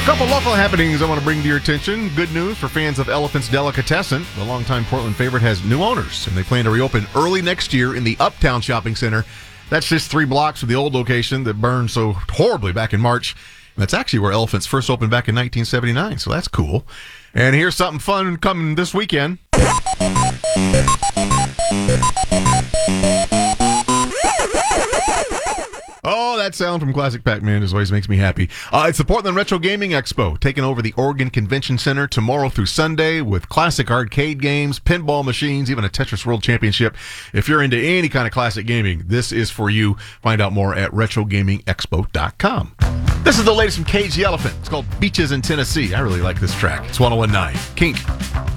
Couple local happenings I want to bring to your attention. Good news for fans of Elephant's Delicatessen. The longtime Portland favorite has new owners, and they plan to reopen early next year in the Uptown Shopping Center. That's just 3 blocks from the old location that burned so horribly back in March. And that's actually where Elephants first opened back in 1979, so that's cool. And here's something fun coming this weekend. Oh, that sound from Classic Pac-Man just always makes me happy. It's the Portland Retro Gaming Expo, taking over the Oregon Convention Center tomorrow through Sunday with classic arcade games, pinball machines, even a Tetris World Championship. If you're into any kind of classic gaming, this is for you. Find out more at RetroGamingExpo.com. This is the latest from Cage the Elephant. It's called Beaches in Tennessee. I really like this track. It's 101.9 Kink.